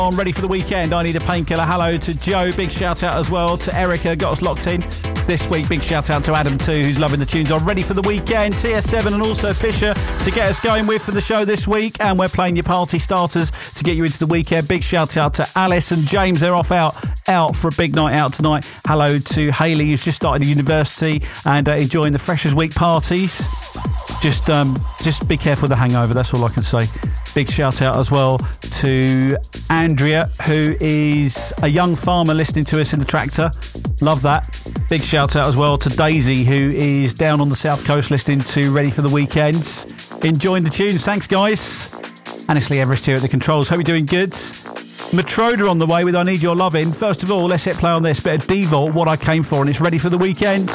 On Ready for the Weekend, I Need a Painkiller. Hello to Joe, big shout out as well to Erica, got us locked in this week. Big shout out to Adam too, who's loving the tunes on Ready for the Weekend. TS7 and also Fisher to get us going with for the show this week, and we're playing your party starters to get you into the weekend. Big shout out to Alice and James, they're off out for a big night out tonight. Hello to Hayley, who's just started university and enjoying the Freshers Week parties. Just be careful of the hangover, that's all I can say. Big shout out as well to Andrea, who is a young farmer listening to us in the tractor. Love that. Big shout out as well to Daisy, who is down on the south coast listening to Ready for the Weekend. Enjoying the tunes. Thanks, guys. Annesley Everest here at the controls. Hope you're doing good. Matroda on the way with I Need Your Lovin'. First of all, let's hit play on this bit of D-Vault, What I Came For, and it's Ready for the Weekend.